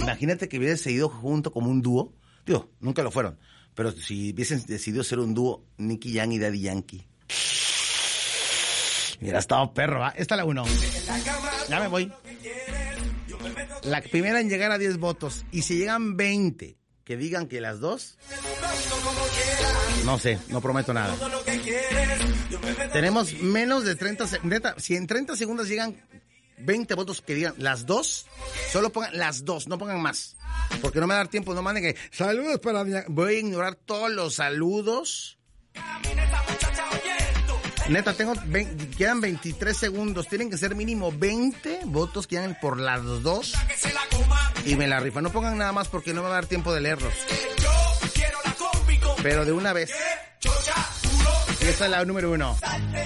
Imagínate que hubiesen seguido junto como un dúo. Digo, nunca lo fueron. Pero si hubiesen decidido ser un dúo, Nicky Jam y Daddy Yankee. Mira, estado perro, ¿ah? Esta es la 1. Ya me voy. La primera en llegar a 10 votos. Y si llegan 20 que digan que las dos, no sé, no prometo nada. Tenemos menos de 30 segundos. Si en 30 segundos llegan 20 votos que digan las dos, solo pongan las dos, no pongan más. Porque no me va a dar tiempo, no manden que saludos para mi... Voy a ignorar todos los saludos. Neta, quedan 23 segundos. Tienen que ser mínimo 20 votos que hagan por las dos. Y me la rifa. No pongan nada más porque no me va a dar tiempo de leerlos. Pero de una vez. Y esta es la número 1.